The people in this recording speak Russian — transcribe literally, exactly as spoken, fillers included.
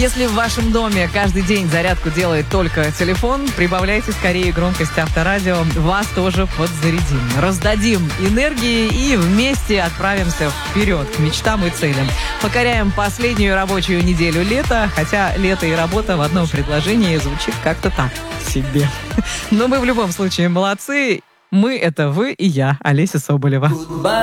Если в вашем доме каждый день зарядку делает только телефон, прибавляйте скорее громкость авторадио, вас тоже подзарядим. Раздадим энергии и вместе отправимся вперед к мечтам и целям. Покоряем последнюю рабочую неделю лета, хотя лето и работа в одном предложении звучит как-то так себе. Но мы в любом случае молодцы. Мы — это вы и я, Олеся Соболева.